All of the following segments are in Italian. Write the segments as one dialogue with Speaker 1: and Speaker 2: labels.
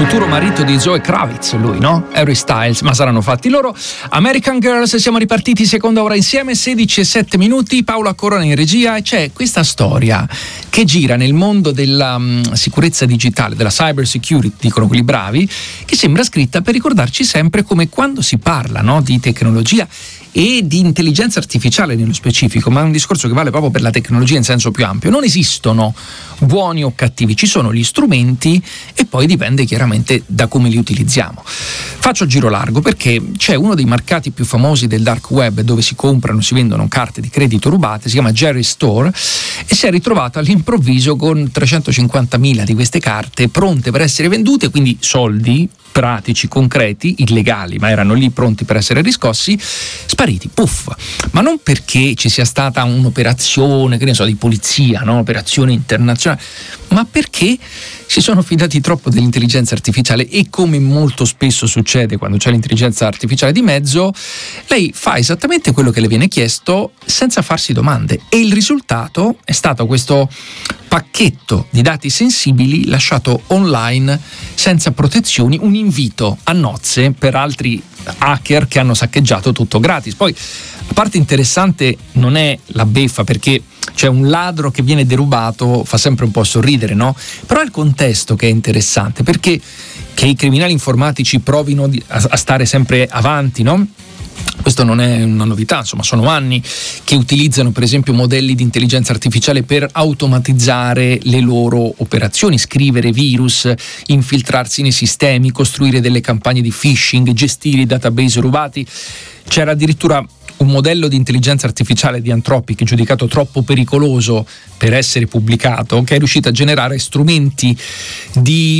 Speaker 1: futuro marito di Zoe Kravitz, lui, no? Harry Styles, ma saranno fatti loro. American Girls, siamo ripartiti seconda ora insieme, 16:07. Paola Corona in regia, e c'è questa storia che gira nel mondo della sicurezza digitale, della cyber security, dicono quelli bravi, che sembra scritta per ricordarci sempre come quando si parla, no, di tecnologia e di intelligenza artificiale nello specifico, ma è un discorso che vale proprio per la tecnologia in senso più ampio. Non esistono buoni o cattivi, ci sono gli strumenti e poi dipende chiaramente da come li utilizziamo. Faccio giro largo perché c'è uno dei mercati più famosi del dark web dove si comprano, si vendono carte di credito rubate, si chiama Jerry Store, e si è ritrovato all'improvviso con 350.000 di queste carte pronte per essere vendute, quindi soldi pratici, concreti, illegali, ma erano lì pronti per essere riscossi, spariti, puff. Ma non perché ci sia stata un'operazione, che ne so, di polizia, no? Operazione internazionale, ma perché si sono fidati troppo dell'intelligenza artificiale e, come molto spesso succede quando c'è l'intelligenza artificiale di mezzo, lei fa esattamente quello che le viene chiesto senza farsi domande, e il risultato è stato questo pacchetto di dati sensibili lasciato online senza protezioni, un invito a nozze per altri hacker che hanno saccheggiato tutto gratis. Poi la parte interessante non è la beffa, perché c'è un ladro che viene derubato, fa sempre un po' sorridere, no? Però è il contesto che è interessante, perché che i criminali informatici provino a stare sempre avanti, no? Questo non è una novità, insomma, sono anni che utilizzano per esempio modelli di intelligenza artificiale per automatizzare le loro operazioni, scrivere virus, infiltrarsi nei sistemi, costruire delle campagne di phishing, gestire i database rubati. C'era addirittura un modello di intelligenza artificiale di Anthropic giudicato troppo pericoloso per essere pubblicato, che è riuscito a generare strumenti di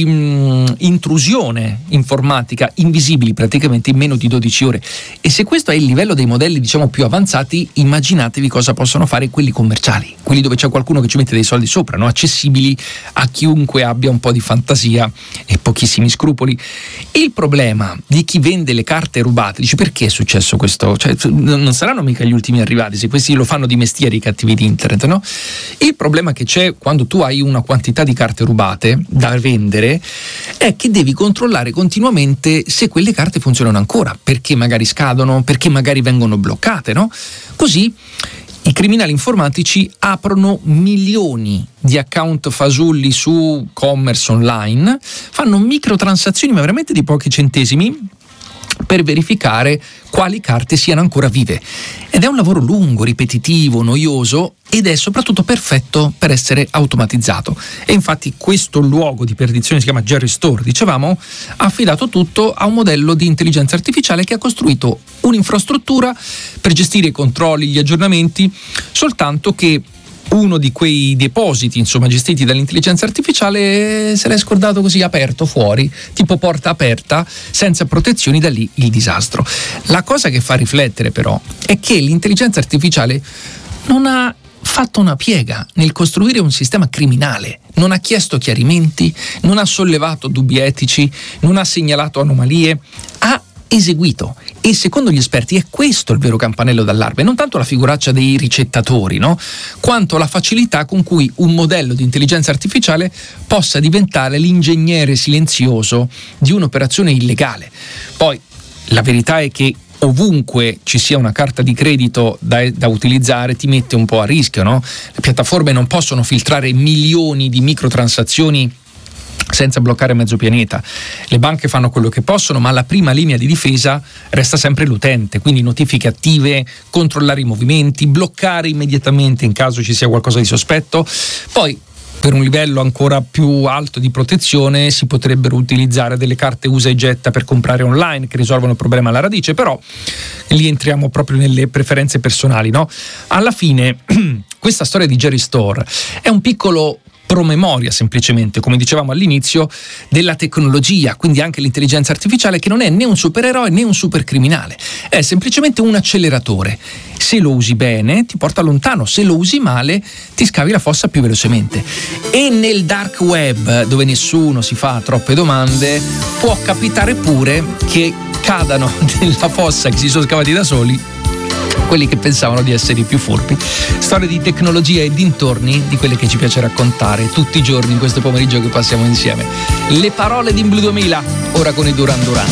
Speaker 1: intrusione informatica invisibili praticamente in meno di 12 ore. E se questo è il livello dei modelli, diciamo, più avanzati, immaginatevi cosa possono fare quelli commerciali, quelli dove c'è qualcuno che ci mette dei soldi sopra, no? Accessibili a chiunque abbia un po' di fantasia e pochissimi scrupoli. Il problema di chi vende le carte rubate, dice: perché è successo questo? Cioè, non saranno mica gli ultimi arrivati, se questi lo fanno di mestiere, i cattivi di internet, no? Il problema che c'è quando tu hai una quantità di carte rubate da vendere è che devi controllare continuamente se quelle carte funzionano ancora, perché magari scadono, perché magari vengono bloccate, no? Così i criminali informatici aprono milioni di account fasulli su commerce online, fanno microtransazioni ma veramente di pochi centesimi per verificare quali carte siano ancora vive. Ed è un lavoro lungo, ripetitivo, noioso, ed è soprattutto perfetto per essere automatizzato. E infatti questo luogo di perdizione si chiama Jerry Store, dicevamo, ha affidato tutto a un modello di intelligenza artificiale che ha costruito un'infrastruttura per gestire i controlli, gli aggiornamenti, soltanto che uno di quei depositi, insomma, gestiti dall'intelligenza artificiale se l'è scordato così aperto fuori, tipo porta aperta, senza protezioni, da lì il disastro. La cosa che fa riflettere però è che l'intelligenza artificiale non ha fatto una piega nel costruire un sistema criminale, non ha chiesto chiarimenti, non ha sollevato dubbi etici, non ha segnalato anomalie, ha eseguito. E secondo gli esperti è questo il vero campanello d'allarme, non tanto la figuraccia dei ricettatori, no? Quanto la facilità con cui un modello di intelligenza artificiale possa diventare l'ingegnere silenzioso di un'operazione illegale. Poi la verità è che ovunque ci sia una carta di credito da utilizzare ti mette un po' a rischio, no? Le piattaforme non possono filtrare milioni di microtransazioni senza bloccare mezzo pianeta. Le banche fanno quello che possono, ma la prima linea di difesa resta sempre l'utente, quindi notifiche attive, controllare i movimenti, bloccare immediatamente in caso ci sia qualcosa di sospetto. Poi, per un livello ancora più alto di protezione, si potrebbero utilizzare delle carte usa e getta per comprare online che risolvono il problema alla radice, però lì entriamo proprio nelle preferenze personali, no? Alla fine questa storia di Jerry Store è un piccolo promemoria, semplicemente, come dicevamo all'inizio, della tecnologia, quindi anche l'intelligenza artificiale, che non è né un supereroe né un supercriminale, è semplicemente un acceleratore. Se lo usi bene ti porta lontano, se lo usi male ti scavi la fossa più velocemente. E nel dark web, dove nessuno si fa troppe domande, può capitare pure che cadano nella fossa che si sono scavati da soli quelli che pensavano di essere i più furbi. Storie di tecnologia e dintorni, di quelle che ci piace raccontare tutti i giorni in questo pomeriggio che passiamo insieme. Le parole di Blue 2000, ora con i Duran Duran.